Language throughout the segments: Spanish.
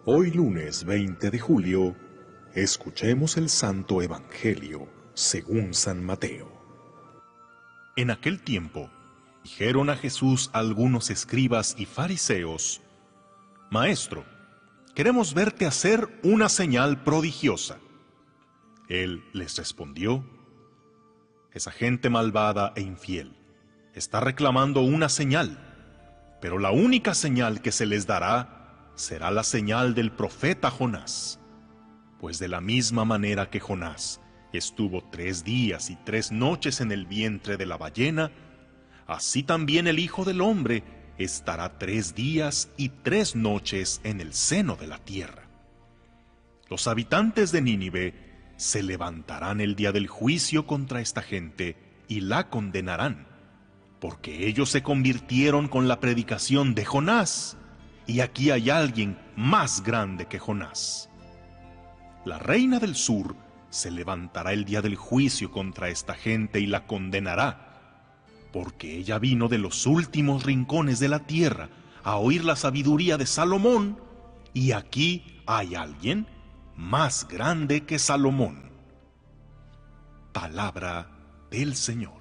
Hoy lunes 20 de julio, escuchemos el Santo Evangelio según San Mateo. En aquel tiempo, dijeron a Jesús algunos escribas y fariseos: Maestro, queremos verte hacer una señal prodigiosa. Él les respondió: Esa gente malvada e infiel está reclamando una señal, pero la única señal que se les dará será la señal del profeta Jonás. Pues de la misma manera que Jonás estuvo 3 días y 3 noches en el vientre de la ballena, así también el Hijo del Hombre estará 3 días y 3 noches en el seno de la tierra. Los habitantes de Nínive se levantarán el día del juicio contra esta gente y la condenarán, porque ellos se convirtieron con la predicación de Jonás, y aquí hay alguien más grande que Jonás. La reina del sur se levantará el día del juicio contra esta gente y la condenará, porque ella vino de los últimos rincones de la tierra a oír la sabiduría de Salomón, y aquí hay alguien más grande que Salomón. Palabra del Señor.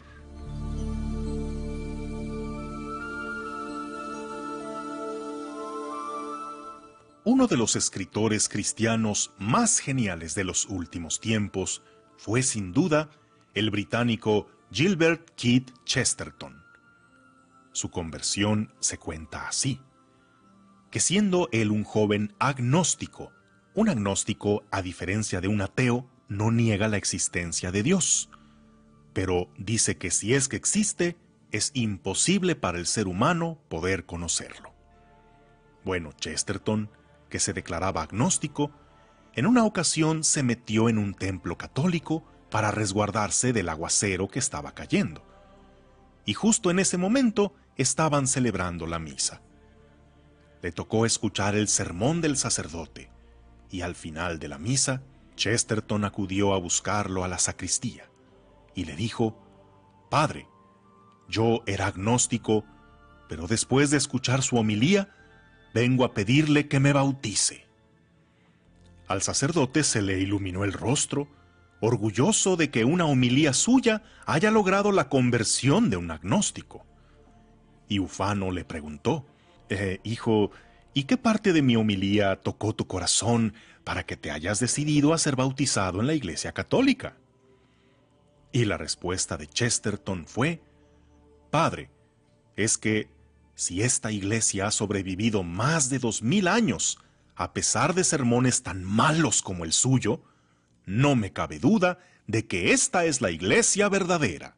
Uno de los escritores cristianos más geniales de los últimos tiempos fue sin duda el británico Gilbert Keith Chesterton. Su conversión se cuenta así: que siendo él un joven agnóstico, un agnóstico, a diferencia de un ateo, no niega la existencia de Dios, pero dice que si es que existe, es imposible para el ser humano poder conocerlo. Bueno, Chesterton, que se declaraba agnóstico, en una ocasión se metió en un templo católico para resguardarse del aguacero que estaba cayendo. Y justo en ese momento estaban celebrando la misa. Le tocó escuchar el sermón del sacerdote, y al final de la misa, Chesterton acudió a buscarlo a la sacristía, y le dijo: Padre, yo era agnóstico, pero después de escuchar su homilía, vengo a pedirle que me bautice. Al sacerdote se le iluminó el rostro, orgulloso de que una homilía suya haya logrado la conversión de un agnóstico. Y ufano le preguntó: Hijo, ¿y qué parte de mi homilía tocó tu corazón para que te hayas decidido a ser bautizado en la Iglesia Católica? Y la respuesta de Chesterton fue: Padre, es que si esta iglesia ha sobrevivido más de 2000 años, a pesar de sermones tan malos como el suyo, no me cabe duda de que esta es la iglesia verdadera.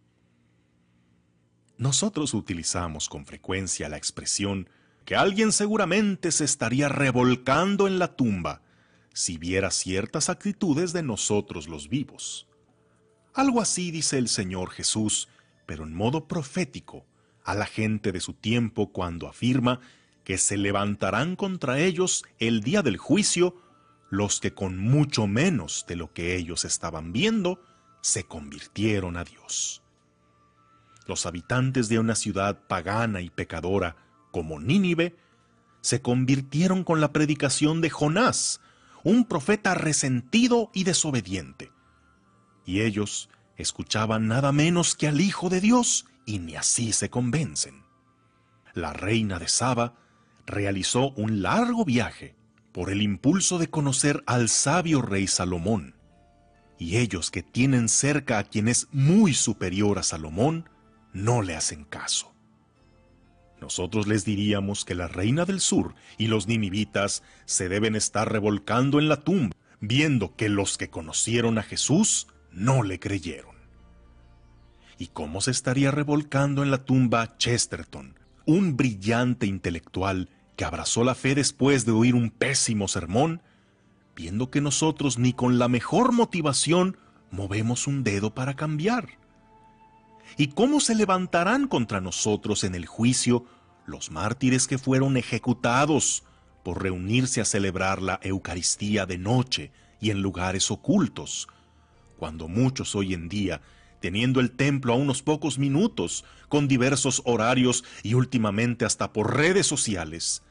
Nosotros utilizamos con frecuencia la expresión que alguien seguramente se estaría revolcando en la tumba si viera ciertas actitudes de nosotros los vivos. Algo así dice el Señor Jesús, pero en modo profético, a la gente de su tiempo cuando afirma que se levantarán contra ellos el día del juicio los que con mucho menos de lo que ellos estaban viendo se convirtieron a Dios. Los habitantes de una ciudad pagana y pecadora como Nínive se convirtieron con la predicación de Jonás, un profeta resentido y desobediente. Y ellos escuchaban nada menos que al Hijo de Dios, y ni así se convencen. La reina de Saba realizó un largo viaje por el impulso de conocer al sabio rey Salomón, y ellos que tienen cerca a quien es muy superior a Salomón, no le hacen caso. Nosotros les diríamos que la reina del sur y los ninivitas se deben estar revolcando en la tumba, viendo que los que conocieron a Jesús no le creyeron. ¿Y cómo se estaría revolcando en la tumba Chesterton, un brillante intelectual que abrazó la fe después de oír un pésimo sermón, viendo que nosotros ni con la mejor motivación movemos un dedo para cambiar? ¿Y cómo se levantarán contra nosotros en el juicio los mártires que fueron ejecutados por reunirse a celebrar la Eucaristía de noche y en lugares ocultos, cuando muchos hoy en día, teniendo el templo a unos pocos minutos, con diversos horarios y últimamente hasta por redes sociales,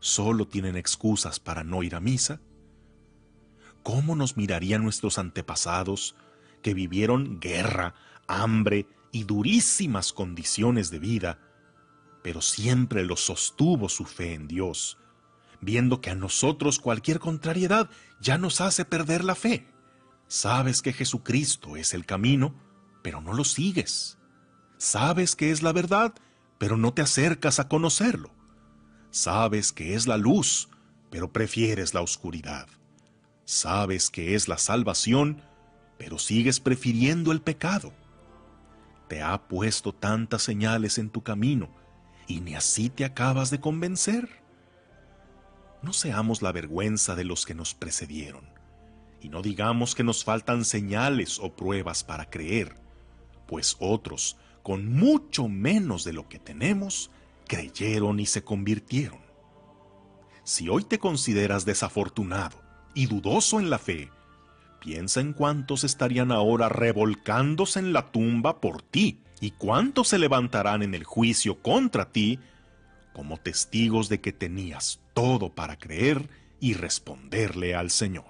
solo tienen excusas para no ir a misa? ¿Cómo nos mirarían nuestros antepasados que vivieron guerra, hambre y durísimas condiciones de vida, pero siempre los sostuvo su fe en Dios, viendo que a nosotros cualquier contrariedad ya nos hace perder la fe? Sabes que Jesucristo es el camino, pero no lo sigues. Sabes que es la verdad, pero no te acercas a conocerlo. Sabes que es la luz, pero prefieres la oscuridad. Sabes que es la salvación, pero sigues prefiriendo el pecado. Te ha puesto tantas señales en tu camino, y ni así te acabas de convencer. No seamos la vergüenza de los que nos precedieron, y no digamos que nos faltan señales o pruebas para creer, pues otros, con mucho menos de lo que tenemos, creyeron y se convirtieron. Si hoy te consideras desafortunado y dudoso en la fe, piensa en cuántos estarían ahora revolcándose en la tumba por ti, y cuántos se levantarán en el juicio contra ti como testigos de que tenías todo para creer y responderle al Señor.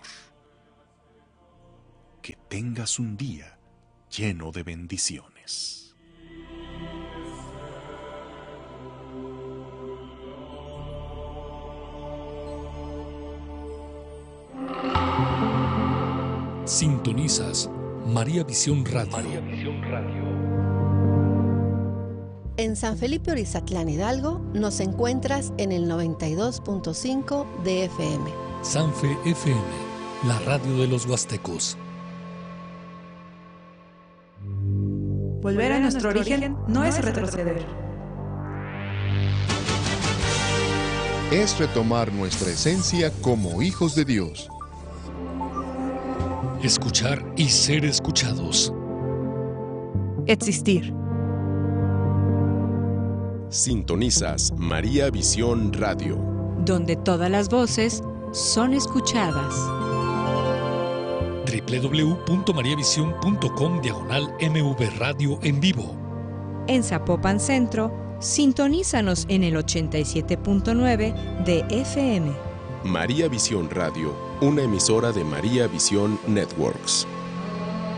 Que tengas un día lleno de bendiciones. Sintonizas María Visión Radio. En San Felipe Orizatlán, Hidalgo, nos encuentras en el 92.5 de FM. Sanfe FM, la radio de los huastecos. Volver a nuestro origen no es retroceder. Es retomar nuestra esencia como hijos de Dios. Escuchar y ser escuchados. Existir. Sintonizas María Visión Radio, donde todas las voces son escuchadas. www.mariavision.com/MV Radio en vivo. En Zapopan Centro, sintonízanos en el 87.9 de FM. María Visión Radio, una emisora de María Visión Networks.